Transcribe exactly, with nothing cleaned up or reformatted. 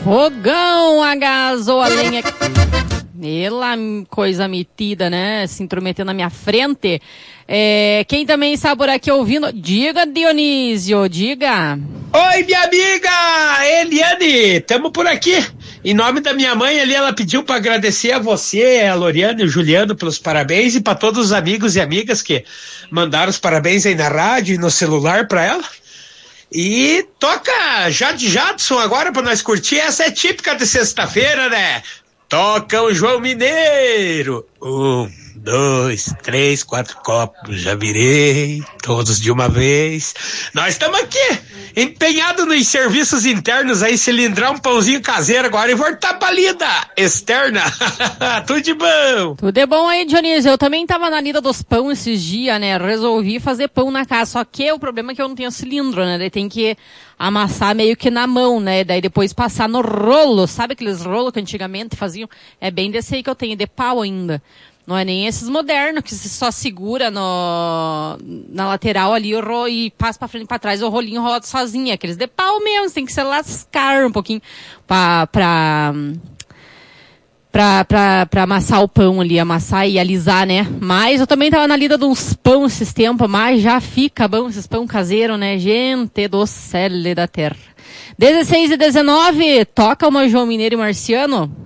fogão a gás ou a lenha. Ela, coisa metida, né? Se intrometendo na minha frente. É, quem também está por aqui ouvindo, diga, Dionísio, diga. Oi, minha amiga Eliane, tamo por aqui. Em nome da minha mãe ali, ela pediu para agradecer a você, a Loriane e o Juliano pelos parabéns e para todos os amigos e amigas que mandaram os parabéns aí na rádio e no celular para ela. E toca Jade Jadson agora para nós curtir, essa é típica de sexta-feira, né? Toca o João Mineiro. Um, dois, três, quatro copos, já virei, todos de uma vez. Nós estamos aqui, empenhados nos serviços internos aí, cilindrar um pãozinho caseiro agora e voltar pra lida externa. Tudo de bom. Tudo é bom aí, Dionísio. Eu também tava na lida dos pão esses dias, né? Resolvi fazer pão na casa, só que o problema é que eu não tenho cilindro, né? Daí tem que amassar meio que na mão, né? Daí depois passar no rolo. Sabe aqueles rolos que antigamente faziam? É bem desse aí que eu tenho, de pau ainda. Não é nem esses modernos que se só segura no, na lateral ali o ro, e passa pra frente e pra trás, o rolinho rola sozinho. Aqueles de pau mesmo, você tem que se lascar um pouquinho pra, pra, pra, pra, pra amassar o pão ali, amassar e alisar, né? Mas eu também tava na lida de uns pão esses tempos, mas já fica bom esses pão caseiro, né? Gente do céu da terra. dezesseis e dezenove, toca uma João Mineiro e Marciano.